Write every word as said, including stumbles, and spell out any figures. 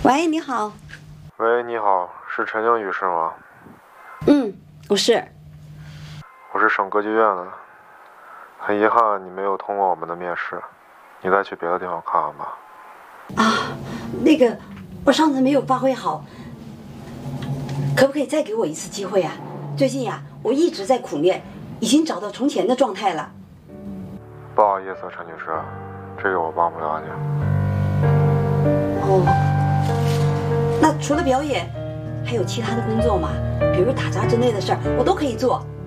喂，你好。 喂，你好，是陈静女士吗？ 嗯，我是。 我是省歌剧院的，很遗憾你没有通过我们的面试，你再去别的地方看看吧。 啊，那个，我上次没有发挥好，可不可以再给我一次机会啊？最近呀、啊，我一直在苦练，已经找到从前的状态了。 不好意思，陈女士，这个我帮不了你。 哦，那除了表演，还有其他的工作吗？比如打杂之类的事儿，我都可以做。